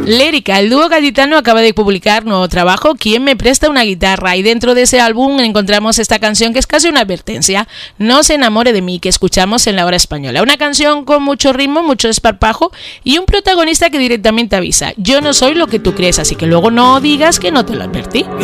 Lérica, el dúo gaditano acaba de publicar nuevo trabajo, ¿Quién me presta una guitarra? Y dentro de ese álbum encontramos esta canción que es casi una advertencia, No se enamore de mí, que escuchamos en La Hora Española. Una canción con mucho ritmo, mucho desparpajo y un protagonista que directamente avisa, yo no soy lo que tú crees, así que luego no digas que no te lo advertí.